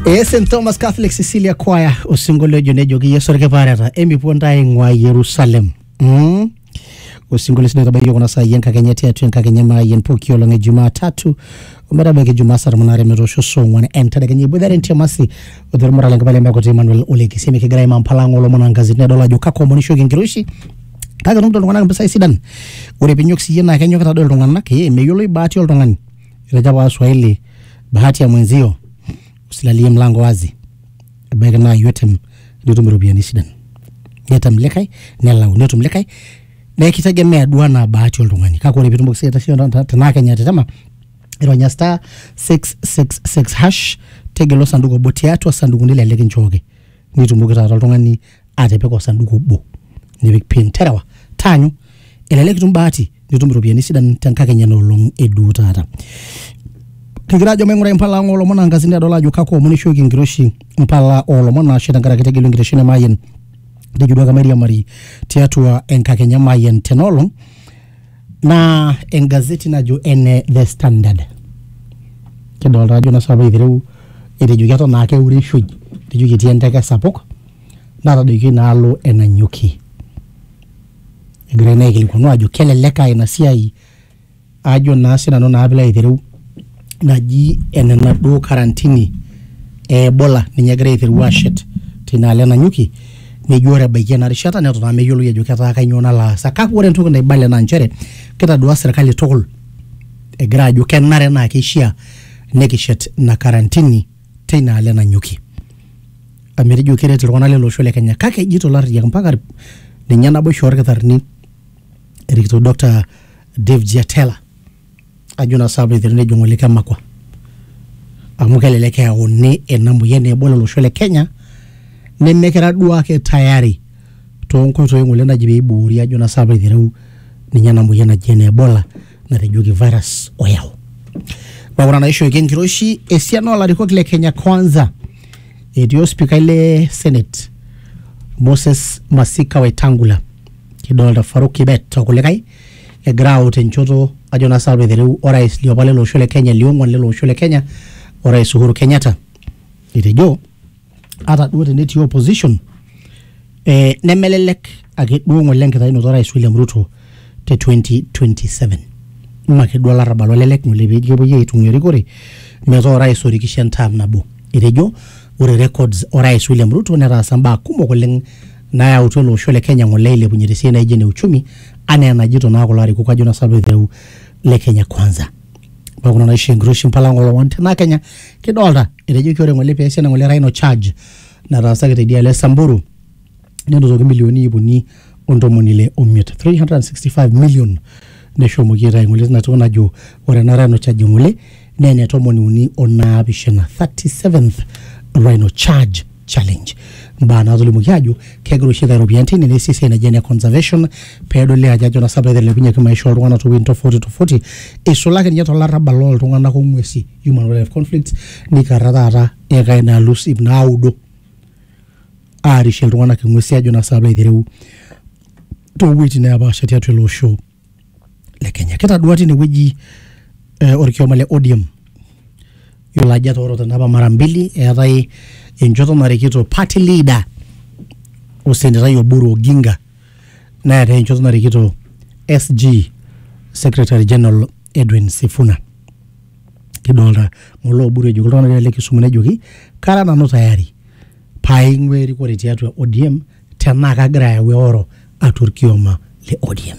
St. Thomas Catholic Cecilia Choir osingolio jonejo giyesoreke parata emi ponda ingwa Jerusalem. Osingolio sine bayo kuna saa yenka kenyati atu yenka kenyama yenpoki olonge Jumatatu umerabeke Jumasar munare merosho songwane entada kenye budare ntiamasi udhuru morale ngabale mbako Emmanuel Oleki seme kigira ima mpalango lo mwana ngazi nedola joka komonisho gengirushi kaga numto ngwana mbisa isidan ure pinyoksi yena kenyo kata dole ngwana ke meyolo ibati ol ngani irajaba Swahili bahati ya mwenzio usilalie mlango wazi bega na yotem ndio mrubiani sidan yetam lekai nelau ndio tumlekai na kitagemea duana bahati oltungani kako repeat mbox yatashio tanaka nyata tama ironya star 666 hash tegelo sanduko boti yatu sanduku ndile leke nchoge nitumbuka oltungani atepe kwa sanduku bo ni big pin terawa tanyu eleleke tumbahati ndio mrubiani sidan tankaka nyano long edu tata Kigirajo mengura impala olo mona ngazinde dola joka ko munisho kingiroshi impala olo mona shitangara kitegelo ngirishine mayen dejudo ga Maria Mari tiatua enkakenya mayen tenolo na engazeti najo ene The Standard kedo rajo na sabu idhiru edejugato na ke urisho dejugiti enteke sapuk na radiki na alo enanyuki igrene kilikono ajo keleleka inasiai ajo na sina no na abila idhiru naji enena do karantini Ebola ninyagere ithiruashet tinale na nyuki nejore baigena rishata neto na meyolo yejo kata kanyona la sakaku ore ntuko na ibale na nchere kita duwa serikali tokol egrajo kenare na kishia nekishet na karantini tinale na nyuki amerijo kere tilona lelo shole Kenya kake jito lari ya mpaka ninyana bo shore katharni erikito Dr. Dave Giatella ajuna sabu idhirine jongole kama kwa amukeleleke ya one enamu yene Ebola lo shole Kenya nemekera duwa ke tayari tonko to yengole na jibe iburi ajuna sabu idhiru ninyana muyena jene Ebola na rejugi virus oyao wakuna na isho yake ngiroshi esiano la riko kile Kenya kwanza edio speaker ile Senate Moses Masika Wetangula kidolda Faruk Kibet tokulekai egrao tenchoto ajona sabu idhiru orais liopale lo shole Kenya liongwa lelo shole Kenya orais Uhuru Kenyatta itejo ata duote neti opposition nemelelek ake duongo lenketa ino orais William Ruto te 2027 makedwa la rabalo lelek mulebege boye itungirikore mezo orais orikishan tam nabo itejo ore records orais William Ruto nera samba kumo koleng na ya utolo shole Kenya ngolele bunyirisi na ijene uchumi ane anajito na kolari kukajona sabu idhiru le Kenya kwanza bakuna na ishi ngiroshi mpalango lo wante na Kenya kidolda itejo kiore ngole pesa na ngole Rhino charge na rasa kete dia Samburu nendo zoge milioni ibuni ondomonile omit 365 million nesho mugira ngole na tona jo ore na Rhino charge ngole nene tomoni uni ona bishena 37th Rhino charge challenge mbana zuli mugiaju kegro shida robiantini ni sisi na jene conservation pedo le ajajo na sabre de lebinya kama isho rwana to win to 40 isolake ni to la rabalol to ngana ko mwesi human wildlife conflicts ni karada ega na lusi na audo ari shel rwana ke mwesi ajo na sabre de to witi na ba shati atwelo show le Kenya keta duati ni weji orkiomale odium yola jato rota naba mara mbili erai enjoto marikito party leader Osendera Oburu Oginga na ya enjoto marikito SG Secretary General Edwin Sifuna kidolda ngolo Oburu ejugulona lele Kisumu nejoki kara na no tayari paingweri kwa retiatu ya ODM tena kagira ya weoro aturkioma le ODM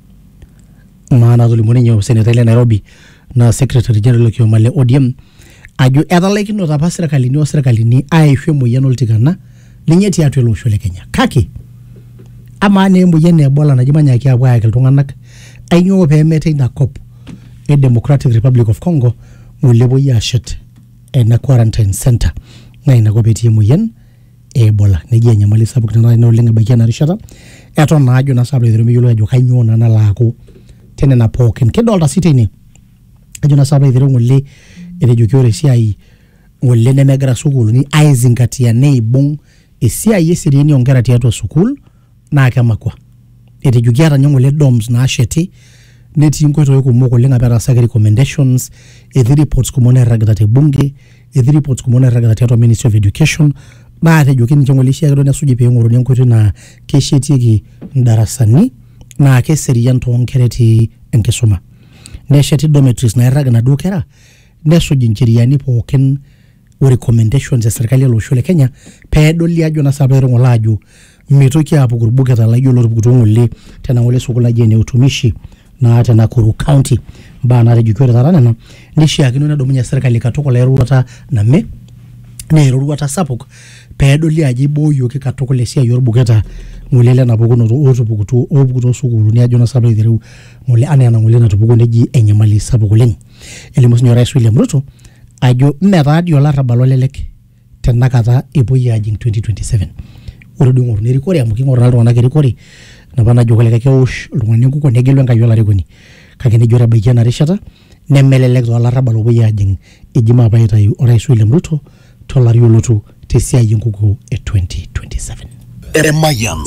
maana zulimonenye wa Senator ile Nairobi na Secretary General kioma le ODM aju edaleki no tapa serikali ni aishwe moyeno ltikana linyeti atu lo shole Kenya kaki amane moyene Ebola na jimanya kia bwa yakiltunganak ainyo pemete na COP Democratic Republic of Congo mulebo yashet na quarantine center na inakopeti moyen Ebola neje nyamali sabu kitana na olenga bakiana rishata eto na aju na sabu idhiru yulo aju kanyo na nalako tene na poken kedolta sitini aju na sabu idhiru ngule edejukiore siai ngole nemegira sukulu ni aizingatia neibung esiai yesirieni ongera tiatua sukul na kama kwa edejukiara nyongole doms na asheti neti nkoito yokumoko lenga pera saka recommendations reports kumone ragata te bunge ethi reports kumona iragata tiatua Ministry of Education naa tejoki ninche ng'ole ishia kedo nesuji pee ing'oruni enkoitoi naa keshetieki ndarasani naa keserian toonkera etii enkisuma nesheti dormitories nairrag inaduo kera nesuji ncheriani pookin o recommendations e serikali olosho le Kenya peedoli ajo nasapa erong'ola ajo mitoki apuku irbuketa laijo lotupukutuo ng'ole tena ng'ole sukuul naji ene utumishi naa tena Nakuru County mbaa natejoki taata nena nishiakino nedumunye serikali katukul eroruata name neeroruata sapuk peedoli ajo ibooyoki katukul esiai orbuketa ng'ole lenapukunoto oopukutuo sukuuluni ajo nasapa itereu ng'ole anaa ena ng'ole natupukuo neji enyamali sapuk oleng. Elimu sinye Rais William Ruto ajo mmetaadi olarrabal olelek tenakata epuoi ajing 2027. Ore duo ng'oruni erikore amu king'or iltung'anak erikore napa najo kulikae kewosh iltung'ani enkukuo negelu enkai olarikoni kake nejo etabaiki ena rishata nemelelek tolarrabal opuoi ajing eji maapa aitayu Rais William Ruto tolari olotu tesiai enkukuo e 2027. Eremayian